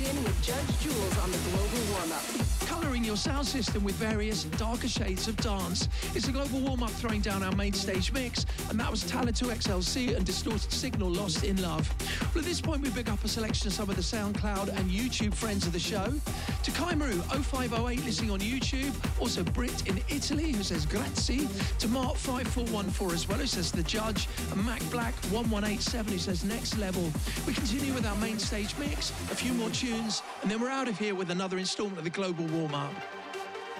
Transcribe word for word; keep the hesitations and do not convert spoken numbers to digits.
in with Judge Jules on the Global Warm-Up. Colouring your sound system with various darker shades of dance. It's the Global Warm-Up throwing down our main stage mix, and that was Talent two X L C and Distorted Signal, Lost in Love. Well, at this point, we pick up a selection of some of the SoundCloud and YouTube friends of the show. To Kaimaru oh five oh eight listening on YouTube, also Brit in Italy who says grazie, to Mark five four one four as well who says The Judge, and Mac Black one one eight seven who says next level. We continue with our main stage mix, a few more tunes, and then we're out of here with another instalment of the Global Warm-Up.